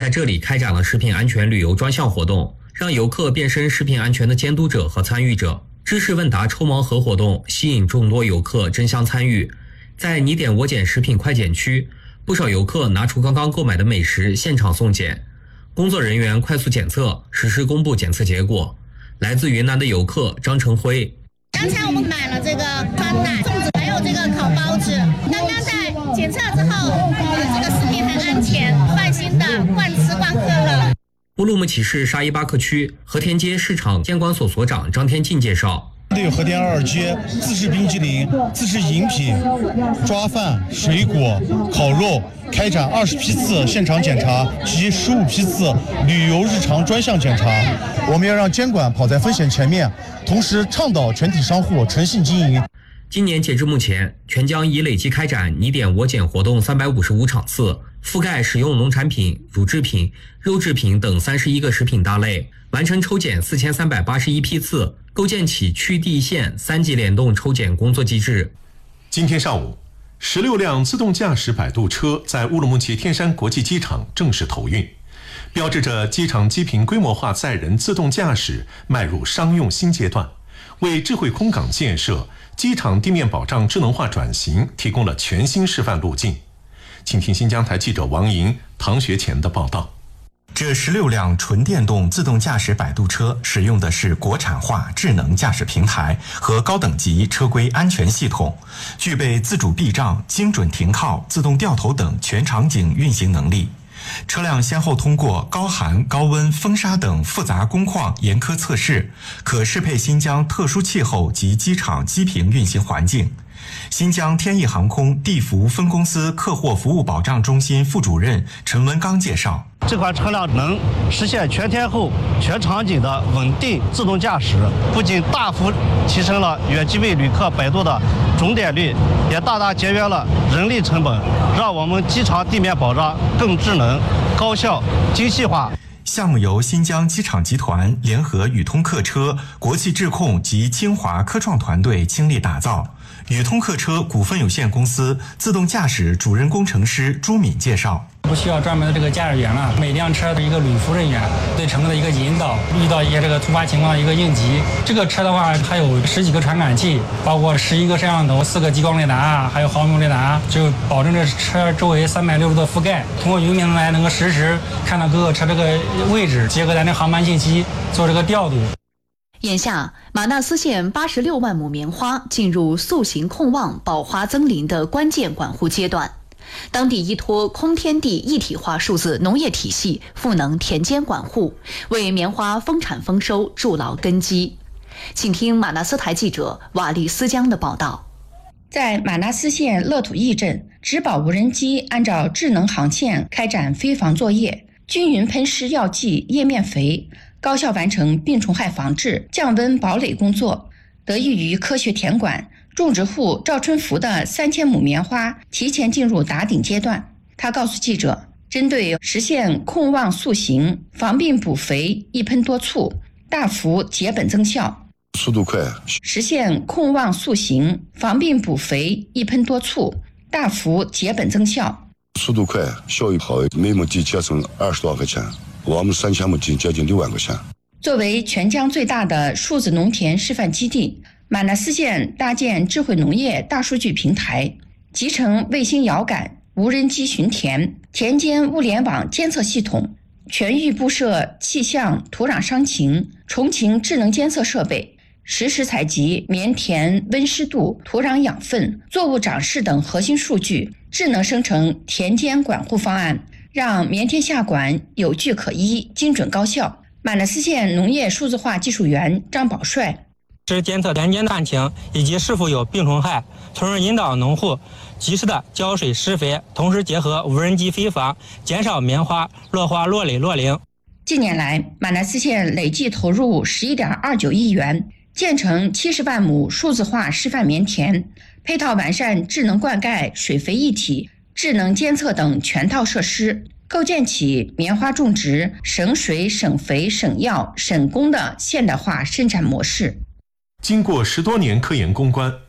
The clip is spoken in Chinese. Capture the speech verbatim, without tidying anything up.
在这里开展了食品安全旅游专项活动，让游客变身食品安全的监督者和参与者。知识问答抽盲盒活动吸引众多游客争相参与。在你点我捡食品快检区，不少游客拿出刚刚购买的美食现场送检，工作人员快速检测，实时公布检测结果。来自云南的游客张成辉， 刚才我们买了这个酸奶、粽子，还有这个烤包子。刚刚在检测之后，呃，这个食品很安全，放心的惯吃惯喝了。 乌鲁木齐市沙依巴克区和田街市场监管所所长张天进介绍， 对和田二街自制冰激凌、自制饮品、抓饭、水果、烤肉开展二十批次现场检查及十五批次旅游日常专项检查。我们要让监管跑在风险前面，同时倡导全体商户诚信经营。 今年截至目前，全疆已累计开展你点我捡活动三百五十五场次，覆盖食用农产品、乳制品、肉制品等三十一个食品大类，完成抽检四千三百八十一批次，构建起区地县三级联动抽检工作机制。 今天上午，十六辆自动驾驶摆渡车在乌鲁木齐天山国际机场正式投运，标志着机场机坪规模化载人自动驾驶迈入商用新阶段，为智慧空港建设、机场地面保障智能化转型提供了全新示范路径。请听新疆台记者王莹、唐学前的报道。 这十六辆纯电动自动驾驶摆渡车使用的是国产化智能驾驶平台和高等级车规安全系统，具备自主避障、精准停靠、自动掉头等全场景运行能力。车辆先后通过高寒、高温、风沙等复杂工况严苛测试，可适配新疆特殊气候及机场机坪运行环境。新疆天翼航空地服分公司客货服务保障中心副主任陈文刚介绍， 这款车辆能实现全天候、全场景的稳定自动驾驶，不仅大幅提升了远机位旅客摆渡的准点率，也大大节约了人力成本，让我们机场地面保障更智能、高效、精细化。 项目由新疆机场集团联合宇通客车、国际智控及清华科创团队倾力打造。宇通客车股份有限公司自动驾驶主任工程师朱敏介绍， 不需要专门的这个驾驶员了，每辆车的一个旅服人员对乘客的一个引导，遇到一些这个突发情况的一个应急。这个车的话还有十几个传感器，包括十一个摄像头、四个激光雷达，还有毫米雷达，就保证这车周围三百六十度的覆盖。通过云平台能够实时看到各个车这个位置，结合咱的航班信息做这个调度。 眼下，玛纳斯县八十六万亩棉花进入塑形控旺、保花增林的关键管护阶段。当地依托空天地一体化数字农业体系，赋能田间管护，为棉花丰产丰收筑牢根基。请听玛纳斯台记者瓦利斯江的报道。 在玛纳斯县乐土驿镇，植保无人机按照智能航线开展飞防作业，均匀喷施药剂、叶面肥，高效完成病虫害防治、降温保垒工作。得益于科学田管，种植户赵春福的三千亩棉花提前进入打顶阶段。他告诉记者，针对实现控旺塑形、防病补肥、一喷多促，大幅节本增效。 速度快， 实现控旺塑形、防病补肥、一喷多促，大幅节本增效。 速度快，效益好，每亩地节省二十多块钱。我们三千亩地接近六万块钱。 作为全疆最大的数字农田示范基地，玛纳斯县搭建智慧农业大数据平台，集成卫星遥感、无人机巡田、田间物联网监测系统，全域布设气象、土壤伤情、虫情智能监测设备，实时采集棉田温湿度、土壤养分、作物长势等核心数据，智能生成田间管护方案，让棉田下管有据可依、精准高效。玛纳斯县农业数字化技术员张宝帅， 是监测田间的旱情以及是否有病虫害，从而引导农户及时的浇水施肥，同时结合无人机飞防，减少棉花落花落蕾落零。 近年来，玛纳斯县累计投入十一点二九亿元，建成七十万亩数字化示范棉田，配套完善智能灌溉、水肥一体、智能监测等全套设施，构建起棉花种植省水、省肥、省药、省工的现代化生产模式。 经过十多年科研攻关，